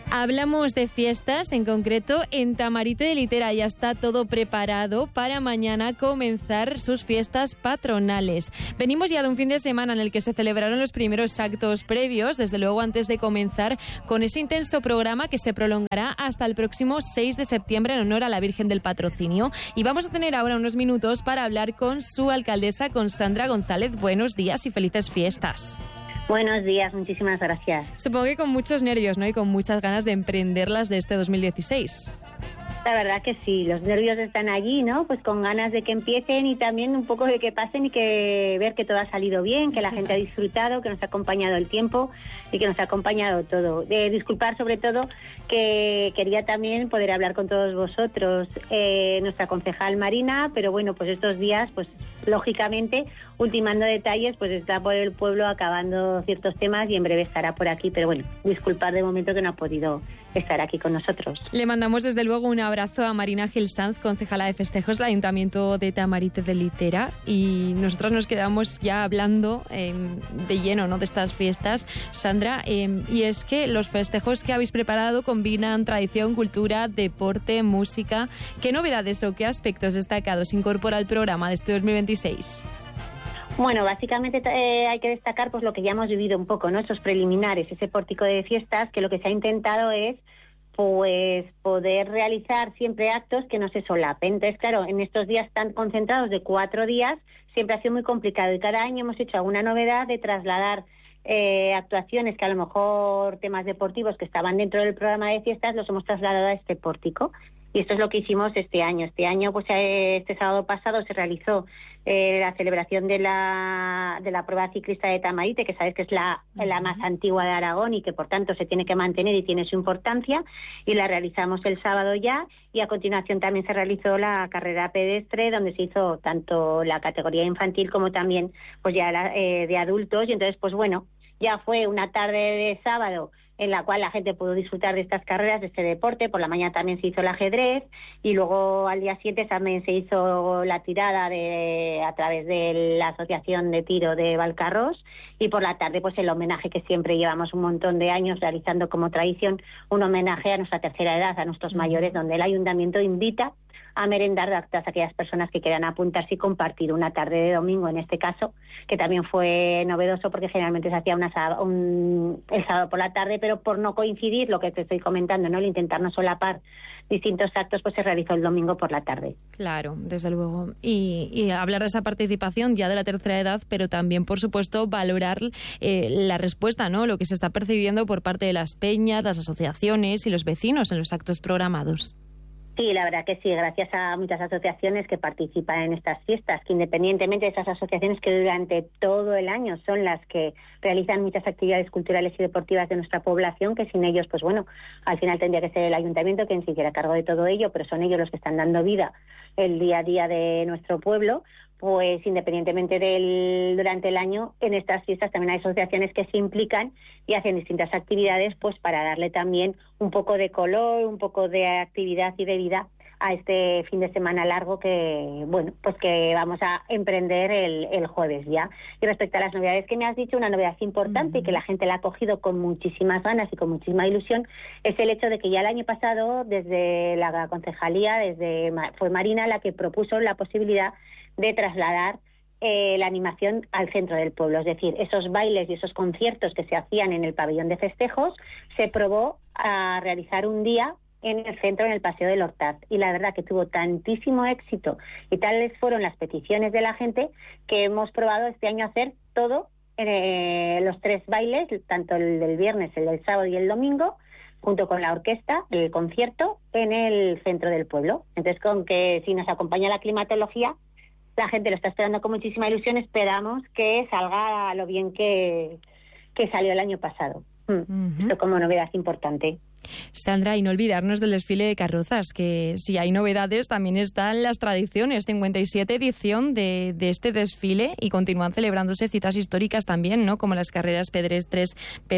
Hablamos de fiestas, en concreto en Tamarite de Litera. Ya está todo preparado para mañana comenzar sus fiestas patronales. Venimos ya de un fin de semana en el que se celebraron los primeros actos previos, desde luego antes de comenzar con ese intenso programa que se prolongará hasta el próximo 6 de septiembre en honor a la Virgen del Patrocinio. Y vamos a tener ahora unos minutos para hablar con su alcaldesa, con Sandra González. Buenos días y felices fiestas. Buenos días, muchísimas gracias. Supongo que con muchos nervios, ¿no? Y con muchas ganas de emprenderlas de este 2016. La verdad que sí, los nervios están allí, ¿no? Pues con ganas de que empiecen y también un poco de que pasen y que ver que todo ha salido bien, que la gente ha disfrutado, que nos ha acompañado el tiempo y que nos ha acompañado todo. Disculpar sobre todo que quería también poder hablar con todos vosotros, nuestra concejal Marina, pero bueno, pues estos días, pues lógicamente, ultimando detalles, pues está por el pueblo acabando ciertos temas y en breve estará por aquí, pero bueno, disculpar de momento que no ha podido estar aquí con nosotros. Le mandamos desde luego un abrazo a Marina Gil Sanz, concejala de festejos del Ayuntamiento de Tamarite de Litera, y nosotros nos quedamos ya hablando de lleno, ¿no?, de estas fiestas, Sandra, y es que los festejos que habéis preparado combinan tradición, cultura, deporte, música. ¿Qué novedades o qué aspectos destacados incorpora el programa de este 2026? Bueno, básicamente hay que destacar pues lo que ya hemos vivido un poco, ¿no? Esos preliminares, ese pórtico de fiestas, que lo que se ha intentado es pues poder realizar siempre actos que no se solapen. Entonces, claro, en estos días tan concentrados de 4 días siempre ha sido muy complicado y cada año hemos hecho alguna novedad de trasladar actuaciones que a lo mejor temas deportivos que estaban dentro del programa de fiestas los hemos trasladado a este pórtico. Y esto es lo que hicimos este año. Este año, pues este sábado pasado se realizó la celebración de la prueba ciclista de Tamarite, que sabes que es la más antigua de Aragón y que por tanto se tiene que mantener y tiene su importancia, y la realizamos el sábado ya, y a continuación también se realizó la carrera pedestre, donde se hizo tanto la categoría infantil como también pues ya de adultos, y entonces pues bueno, ya fue una tarde de sábado en la cual la gente pudo disfrutar de estas carreras, de este deporte. Por la mañana también se hizo el ajedrez y luego al día siguiente también se hizo la tirada a través de la Asociación de Tiro de Valcarros, y por la tarde pues el homenaje que siempre llevamos un montón de años realizando como tradición, un homenaje a nuestra tercera edad, a nuestros mayores, donde el ayuntamiento invita a merendar a todas aquellas personas que quieran apuntarse y compartir una tarde de domingo, en este caso, que también fue novedoso porque generalmente se hacía el sábado por la tarde, pero por no coincidir, lo que te estoy comentando, ¿no?, el intentar no solapar distintos actos, pues se realizó el domingo por la tarde. Claro, desde luego. Y hablar de esa participación ya de la tercera edad, pero también, por supuesto, valorar la respuesta, ¿no?, lo que se está percibiendo por parte de las peñas, las asociaciones y los vecinos en los actos programados. Sí, la verdad que sí, gracias a muchas asociaciones que participan en estas fiestas, que independientemente de esas asociaciones que durante todo el año son las que realizan muchas actividades culturales y deportivas de nuestra población, que sin ellos, pues bueno, al final tendría que ser el ayuntamiento quien se hiciera cargo de todo ello, pero son ellos los que están dando vida el día a día de nuestro pueblo. Pues independientemente durante el año, en estas fiestas también hay asociaciones que se implican y hacen distintas actividades pues para darle también un poco de color, un poco de actividad y de vida a este fin de semana largo que, bueno, pues que vamos a emprender el jueves ya. Y respecto a las novedades que me has dicho, una novedad importante y que la gente la ha cogido con muchísimas ganas y con muchísima ilusión es el hecho de que ya el año pasado, desde la concejalía, fue Marina la que propuso la posibilidad de trasladar la animación al centro del pueblo. Es decir, esos bailes y esos conciertos que se hacían en el pabellón de festejos, se probó a realizar un día en el centro, en el Paseo del Hortaz. Y la verdad que tuvo tantísimo éxito y tales fueron las peticiones de la gente que hemos probado este año hacer todo, los 3 bailes, tanto el del viernes, el del sábado y el domingo, junto con la orquesta, el concierto, en el centro del pueblo. Entonces, con que si nos acompaña la climatología, la gente lo está esperando con muchísima ilusión. Esperamos que salga lo bien que salió el año pasado. Esto como novedad importante. Sandra, y no olvidarnos del desfile de carrozas, que si hay novedades también están las tradiciones. 57 edición de este desfile y continúan celebrándose citas históricas también, ¿no?, como las carreras pedestres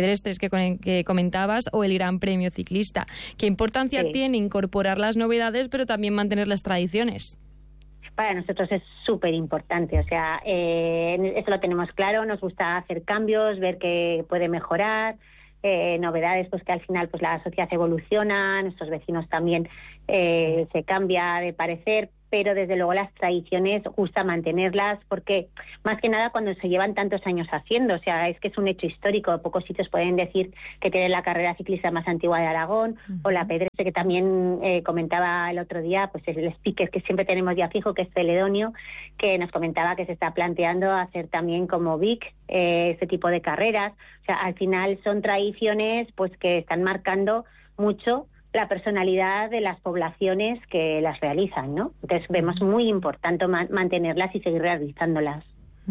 que comentabas o el Gran Premio Ciclista. ¿Qué importancia tiene incorporar las novedades pero también mantener las tradiciones? Para nosotros es súper importante, o sea, eso lo tenemos claro, nos gusta hacer cambios, ver qué puede mejorar, novedades, pues que al final pues la sociedad evoluciona, nuestros vecinos también se cambia de parecer, pero desde luego las tradiciones gusta mantenerlas, porque más que nada cuando se llevan tantos años haciendo, o sea, es que es un hecho histórico. Pocos sitios pueden decir que tienen la carrera ciclista más antigua de Aragón, o la Pedrese, que también comentaba el otro día, pues el speaker que siempre tenemos ya fijo, que es Celedonio, que nos comentaba que se está planteando hacer también como Vic este tipo de carreras. O sea, al final son tradiciones pues que están marcando mucho la personalidad de las poblaciones que las realizan, ¿no? Entonces vemos muy importante mantenerlas y seguir realizándolas.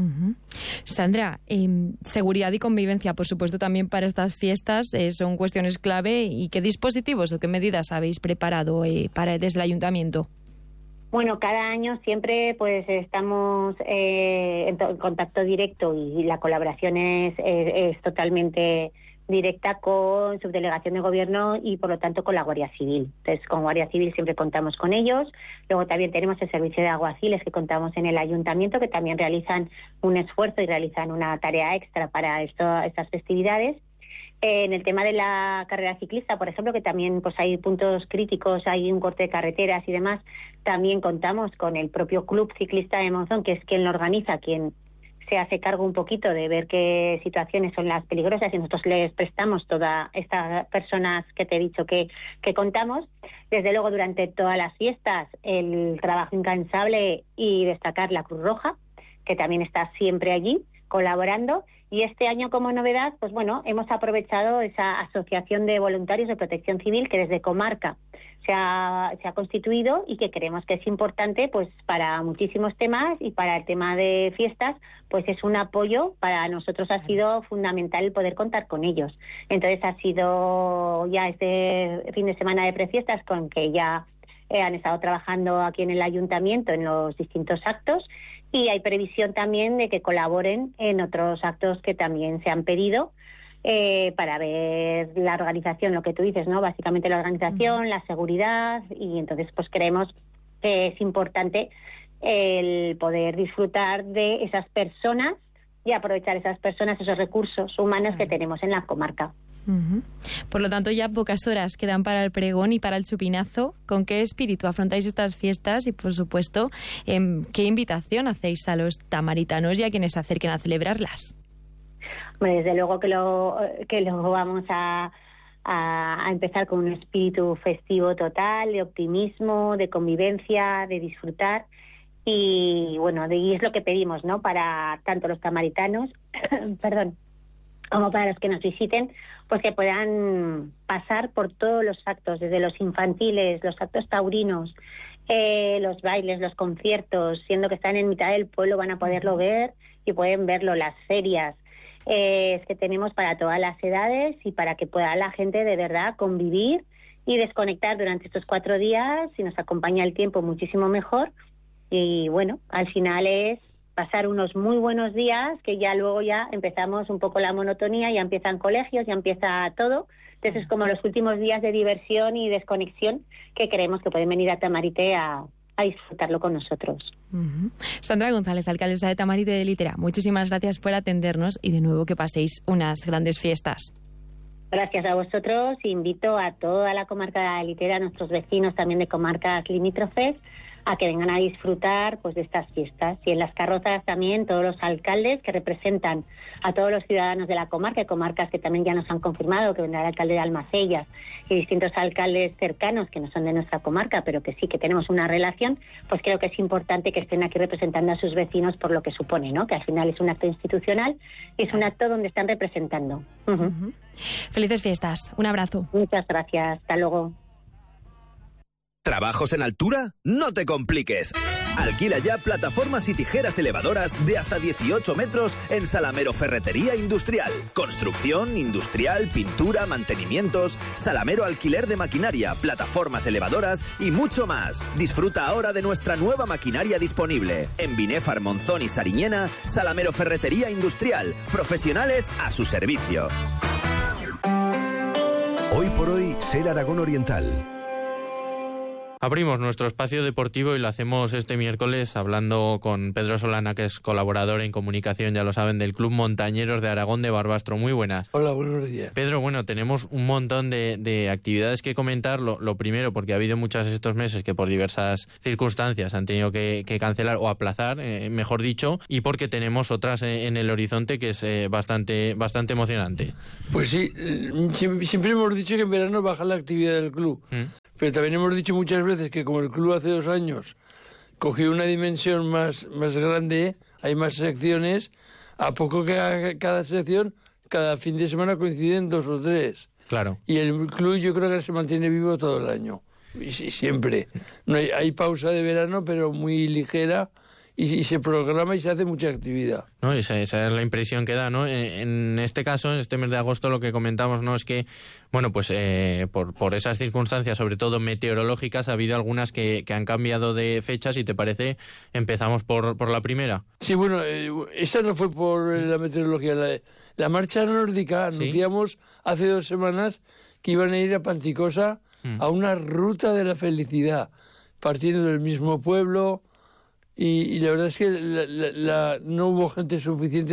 Sandra, seguridad y convivencia, por supuesto, también para estas fiestas son cuestiones clave. ¿Y qué dispositivos o qué medidas habéis preparado desde el ayuntamiento? Bueno, cada año siempre pues estamos en contacto directo y la colaboración es totalmente directa con subdelegación de gobierno y por lo tanto con la Guardia Civil. Entonces con Guardia Civil siempre contamos con ellos. Luego también tenemos el servicio de alguaciles que contamos en el ayuntamiento, que también realizan un esfuerzo y realizan una tarea extra para estas festividades. En el tema de la carrera ciclista, por ejemplo, que también pues hay puntos críticos, hay un corte de carreteras y demás, también contamos con el propio Club Ciclista de Monzón, que es quien lo organiza, quien se hace cargo un poquito de ver qué situaciones son las peligrosas, y nosotros les prestamos todas estas personas que te he dicho que contamos. Desde luego, durante todas las fiestas, el trabajo incansable y destacar la Cruz Roja, que también está siempre allí colaborando. Y este año, como novedad, pues bueno, hemos aprovechado esa asociación de voluntarios de protección civil que desde comarca se ha constituido y que creemos que es importante pues para muchísimos temas, y para el tema de fiestas pues es un apoyo. Para nosotros ha sido fundamental el poder contar con ellos. Entonces ha sido ya este fin de semana de prefiestas con que ya han estado trabajando aquí en el ayuntamiento en los distintos actos, y hay previsión también de que colaboren en otros actos que también se han pedido para ver la organización, lo que tú dices, ¿no? Básicamente la organización, la seguridad, y entonces pues creemos que es importante el poder disfrutar de esas personas y aprovechar esas personas, esos recursos humanos que tenemos en la comarca. Por lo tanto, ya pocas horas quedan para el pregón y para el chupinazo. ¿Con qué espíritu afrontáis estas fiestas? Y, por supuesto, ¿qué invitación hacéis a los tamaritanos y a quienes se acerquen a celebrarlas? Bueno, desde luego que lo vamos a empezar con un espíritu festivo total, de optimismo, de convivencia, de disfrutar. Y bueno, y es lo que pedimos, ¿no? Para tanto los tamaritanos, como para los que nos visiten, pues que puedan pasar por todos los actos, desde los infantiles, los actos taurinos, los bailes, los conciertos, siendo que están en mitad del pueblo, van a poderlo ver y pueden verlo, las ferias. Es que tenemos para todas las edades y para que pueda la gente de verdad convivir y desconectar durante estos 4 días. Si nos acompaña el tiempo, muchísimo mejor. Y bueno, al final es pasar unos muy buenos días, que ya luego ya empezamos un poco la monotonía, ya empiezan colegios, ya empieza todo. Entonces es como los últimos días de diversión y desconexión que creemos que pueden venir a Tamarite a disfrutarlo con nosotros. Sandra González, alcaldesa de Tamarite de Litera, muchísimas gracias por atendernos y de nuevo que paséis unas grandes fiestas. Gracias a vosotros. Invito a toda la comarca de Litera, a nuestros vecinos también de comarcas limítrofes, a que vengan a disfrutar pues de estas fiestas. Y en las carrozas también todos los alcaldes que representan a todos los ciudadanos de la comarca, comarcas que también ya nos han confirmado que vendrá el alcalde de Almacellas y distintos alcaldes cercanos que no son de nuestra comarca, pero que sí que tenemos una relación. Pues creo que es importante que estén aquí representando a sus vecinos por lo que supone, ¿no? Que al final es un acto institucional y es un acto donde están representando. Felices fiestas. Un abrazo. Muchas gracias. Hasta luego. ¿Trabajos en altura? No te compliques. Alquila ya plataformas y tijeras elevadoras de hasta 18 metros en Salamero Ferretería Industrial. Construcción, industrial, pintura, mantenimientos, Salamero alquiler de maquinaria, plataformas elevadoras y mucho más. Disfruta ahora de nuestra nueva maquinaria disponible. En Binefar, Monzón y Sariñena, Salamero Ferretería Industrial. Profesionales a su servicio. Hoy por hoy, Ser Aragón Oriental. Abrimos nuestro espacio deportivo y lo hacemos este miércoles hablando con Pedro Solana, que es colaborador en comunicación, ya lo saben, del Club Montañeros de Aragón de Barbastro. Muy buenas. Hola, buenos días. Pedro, bueno, tenemos un montón de actividades que comentar. Lo primero, porque ha habido muchas estos meses que por diversas circunstancias han tenido que cancelar o aplazar, mejor dicho, y porque tenemos otras en el horizonte que es bastante emocionante. Pues sí, siempre hemos dicho que en verano baja la actividad del club. Pero también hemos dicho muchas veces que como el club hace 2 años cogió una dimensión más grande, hay más secciones, a poco que cada sección, cada fin de semana coinciden 2 o 3. Claro. Y el club yo creo que se mantiene vivo todo el año. Y siempre. No hay pausa de verano, pero muy ligera. Y se programa y se hace mucha actividad. No, esa es la impresión que da, ¿no? En este caso, en este mes de agosto, lo que comentamos, ¿no? Es que, bueno, pues por esas circunstancias, sobre todo meteorológicas, ha habido algunas que han cambiado de fechas. Y te parece, empezamos por la primera. Sí, bueno, esa no fue por la meteorología. La marcha nórdica, anunciamos hace 2 semanas que iban a ir a Panticosa a una ruta de la felicidad, partiendo del mismo pueblo. Y la verdad es que no hubo gente suficiente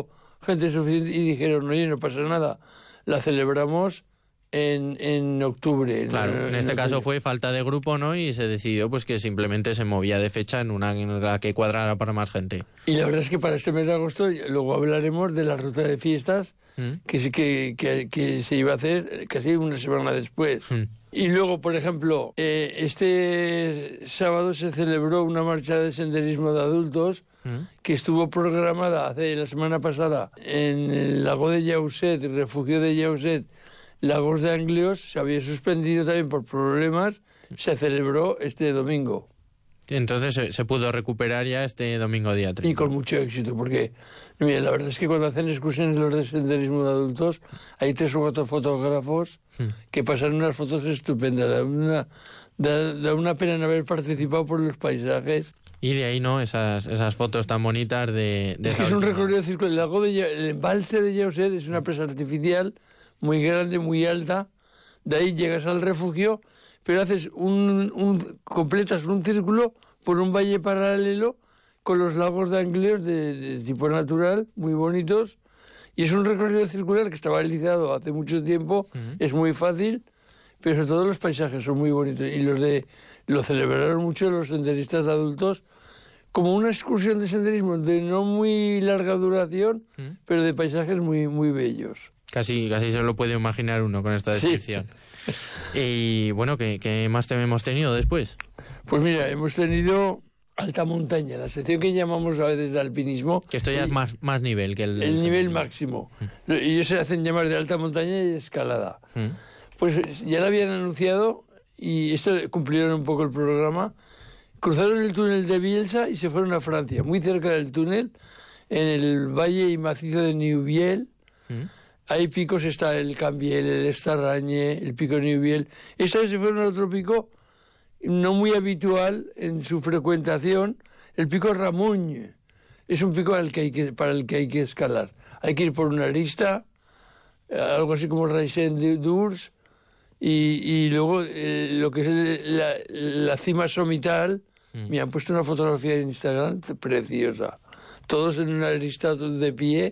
y dijeron, oye, no pasa nada, la celebramos en octubre. Claro, en este caso fue falta de grupo, ¿no? Y se decidió pues que simplemente se movía de fecha en la que cuadrara para más gente. Y la verdad es que para este mes de agosto luego hablaremos de la ruta de fiestas que se iba a hacer casi una semana después. Y luego, por ejemplo, este sábado se celebró una marcha de senderismo de adultos que estuvo programada la semana pasada en el lago de Llauset, el refugio de Llauset, Lagos de Anglios. Se había suspendido también por problemas, se celebró este domingo. Entonces se pudo recuperar ya este domingo día 30. Y con mucho éxito, porque mira, la verdad es que cuando hacen excursiones los de senderismo de adultos, hay 3 o 4 fotógrafos que pasan unas fotos estupendas. Da una pena no haber participado por los paisajes. Y de ahí, ¿no? Esas fotos tan bonitas de es que es un recorrido circular. El embalse de Llauset es una presa artificial muy grande, muy alta. De ahí llegas al refugio, pero haces completas un círculo por un valle paralelo con los lagos de Anglios de tipo natural, muy bonitos, y es un recorrido circular que está balizado hace mucho tiempo, es muy fácil, pero sobre todo los paisajes son muy bonitos, y lo celebraron mucho los senderistas de adultos, como una excursión de senderismo de no muy larga duración, pero de paisajes muy, muy bellos. Casi se lo puede imaginar uno con esta descripción. Sí. Y bueno, ¿qué más hemos tenido después? Pues mira, hemos tenido alta montaña, la sección que llamamos a veces de alpinismo. Que esto ya es más nivel que el nivel máximo. Y ellos se hacen llamar de alta montaña y escalada. Pues ya lo habían anunciado y esto cumplieron un poco el programa. Cruzaron el túnel de Bielsa y se fueron a Francia, muy cerca del túnel, en el valle y macizo de Neuviel. Hay picos, está el Cambiel, el Estarrañe, el pico Neuviel. Esta vez se fueron a otro pico no muy habitual en su frecuentación, el pico Ramuñ. Es un pico para el que hay que escalar. Hay que ir por una arista, algo así como Raisen d'Urs, y luego lo que es la cima somital. Me han puesto una fotografía en Instagram preciosa. Todos en una arista de pie.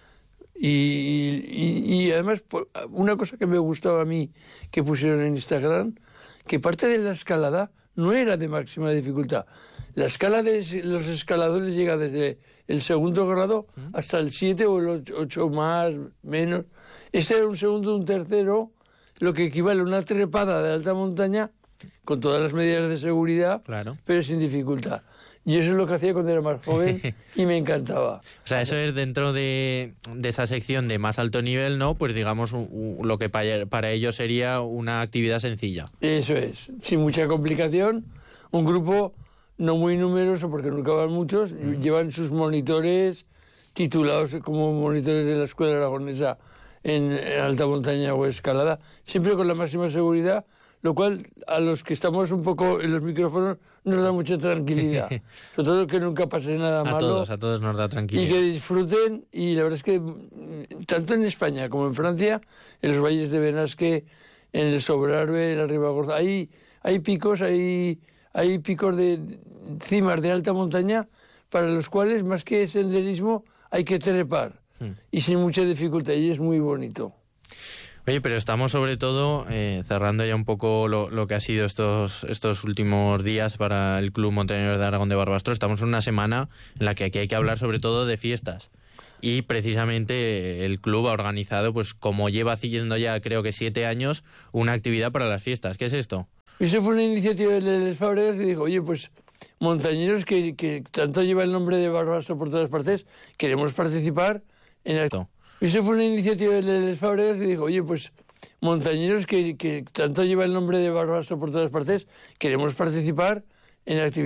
Y además, una cosa que me gustaba a mí que pusieron en Instagram, que parte de la escalada no era de máxima dificultad. La escala de los escaladores llega desde el 2.º grado hasta el 7 o el 8 más, menos. Este era un 2.º, un 3.º, lo que equivale a una trepada de alta montaña con todas las medidas de seguridad, claro, pero sin dificultad. Y eso es lo que hacía cuando era más joven y me encantaba. O sea, eso es dentro de esa sección de más alto nivel, ¿no? Pues digamos lo que para ellos sería una actividad sencilla. Eso es, sin mucha complicación. Un grupo no muy numeroso, porque nunca van muchos, llevan sus monitores titulados como monitores de la Escuela Aragonesa en alta montaña o escalada, siempre con la máxima seguridad, lo cual a los que estamos un poco en los micrófonos nos da mucha tranquilidad. Sobre todo que nunca pase nada malo. A todos nos da tranquilidad. Y que disfruten, y la verdad es que tanto en España como en Francia, en los valles de Benasque, en el Sobrarbe, en la Ribagorza, hay hay picos de cimas de alta montaña para los cuales, más que senderismo, hay que trepar. Y sin mucha dificultad, y es muy bonito. Oye, pero estamos sobre todo cerrando ya un poco lo que ha sido estos últimos días para el Club Montañeros de Aragón de Barbastro. Estamos en una semana en la que aquí hay que hablar sobre todo de fiestas. Y precisamente el club ha organizado, pues como lleva haciendo ya creo que 7 años, una actividad para las fiestas. ¿Qué es esto? Eso fue una iniciativa del Fábregas que dijo, oye, pues montañeros que tanto lleva el nombre de Barbastro por todas partes, queremos participar en esto. Eso fue una iniciativa del Fábregas que dijo, oye, pues montañeros que tanto lleva el nombre de Barbastro por todas partes, queremos participar en actividades.